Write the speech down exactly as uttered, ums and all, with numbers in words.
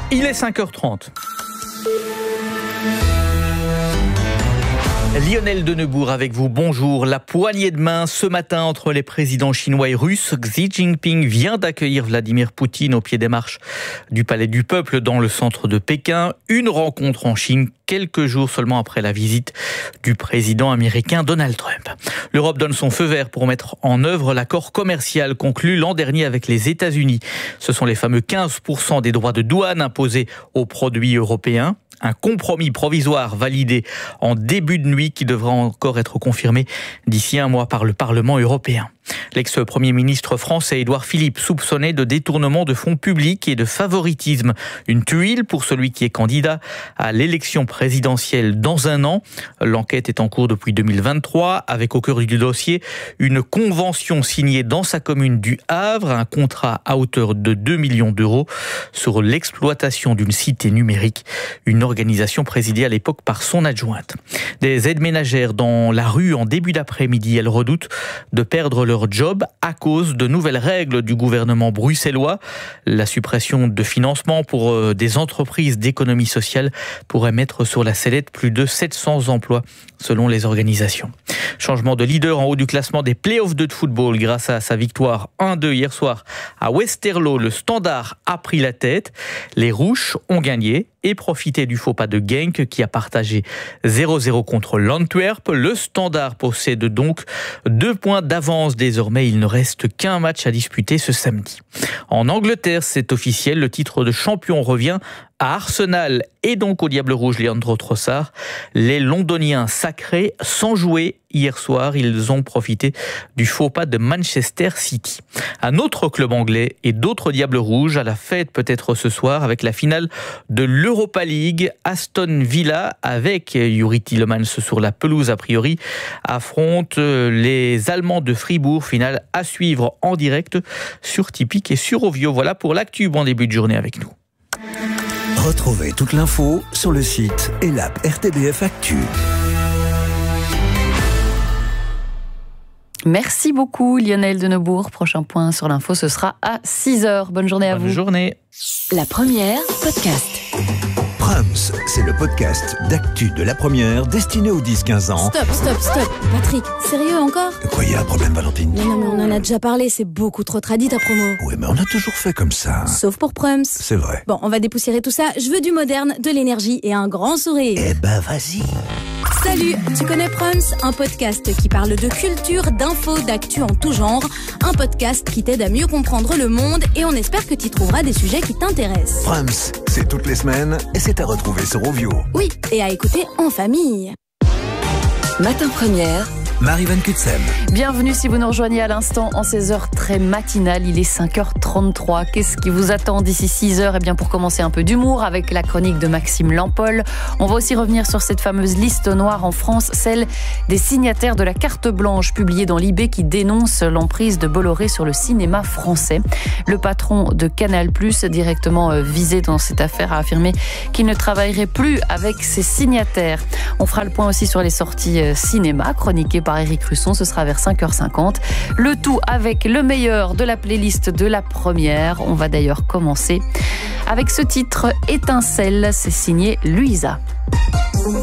Il est cinq heures trente. Lionel Denebourg avec vous, bonjour. La poignée de main ce matin entre les présidents chinois et russes. Xi Jinping vient d'accueillir Vladimir Poutine au pied des marches du Palais du Peuple dans le centre de Pékin. Une rencontre en Chine quelques jours seulement après la visite du président américain Donald Trump. L'Europe donne son feu vert pour mettre en œuvre l'accord commercial conclu l'an dernier avec les États-Unis. Ce sont les fameux quinze pour cent des droits de douane imposés aux produits européens. Un compromis provisoire validé en début de nuit qui devra encore être confirmé d'ici un mois par le Parlement européen. L'ex-premier ministre français Édouard Philippe soupçonné de détournement de fonds publics et de favoritisme. Une tuile pour celui qui est candidat à l'élection présidentielle dans un an. L'enquête est en cours depuis deux mille vingt-trois avec au cœur du dossier une convention signée dans sa commune du Havre, un contrat à hauteur de deux millions d'euros sur l'exploitation d'une cité numérique, une organisation présidée à l'époque par son adjointe. Des aides ménagères dans la rue en début d'après-midi, elles redoutent de perdre leur job à cause de nouvelles règles du gouvernement bruxellois. La suppression de financement pour des entreprises d'économie sociale pourrait mettre sur la sellette plus de sept cents emplois selon les organisations. Changement de leader en haut du classement des playoffs de football grâce à sa victoire un deux hier soir à Westerlo. Le Standard a pris la tête. Les Rouges ont gagné et profité du faux pas de Genk qui a partagé zéro zéro contre l'Antwerp. Le Standard possède donc deux points d'avance. Désormais, il ne reste qu'un match à disputer ce samedi. En Angleterre, c'est officiel, le titre de champion revient à Arsenal et donc au Diable Rouge Leandro Trossard. Les Londoniens sacrés sans jouer hier soir, ils ont profité du faux pas de Manchester City. Un autre club anglais et d'autres Diables Rouges à la fête peut-être ce soir avec la finale de l'Europa League. Aston Villa avec Yuri Tielemans sur la pelouse a priori affronte les Allemands de Fribourg. Finale à suivre en direct sur Tipeee et sur Ovio. Voilà pour l'actu. Bon début de journée avec nous. Retrouvez toute l'info sur le site et l'app R T B F Actu. Merci beaucoup Lionel Denebourg. Prochain point sur l'info, ce sera à six heures. Bonne journée à vous. Bonne journée. La Première, podcast. Prums, c'est le podcast d'actu de La Première destiné aux dix quinze ans. Stop, stop, stop. Patrick, sérieux encore ? Quoi, y a un problème, Valentine ? Non, non, mais on en a déjà parlé, c'est beaucoup trop tradit ta promo. Ouais, mais on a toujours fait comme ça. Sauf pour Prums. C'est vrai. Bon, on va dépoussiérer tout ça. Je veux du moderne, de l'énergie et un grand sourire. Eh ben, vas-y. Salut, tu connais Prums ? Un podcast qui parle de culture, d'infos, d'actu en tout genre. Un podcast qui t'aide à mieux comprendre le monde et on espère que tu trouveras des sujets qui t'intéressent. Prums, c'est toutes les semaines et c'est à retrouver sur Ovio. Oui, et à écouter en famille. Matin Première, Marie Van Kutsem. Bienvenue si vous nous rejoignez à l'instant en ces heures très matinales. Il est cinq heures trente-trois. Qu'est-ce qui vous attend d'ici six heures ? Eh bien, pour commencer, un peu d'humour avec la chronique de Maxime Lampol. On va aussi revenir sur cette fameuse liste noire en France, celle des signataires de la carte blanche publiée dans l'I B qui dénonce l'emprise de Bolloré sur le cinéma français. Le patron de Canal+, directement visé dans cette affaire, a affirmé qu'il ne travaillerait plus avec ses signataires. On fera le point aussi sur les sorties cinéma, chroniquées par Eric Russon, ce sera vers cinq heures cinquante. Le tout avec le meilleur de la playlist de La Première. On va d'ailleurs commencer avec ce titre Étincelle, c'est signé Louisa.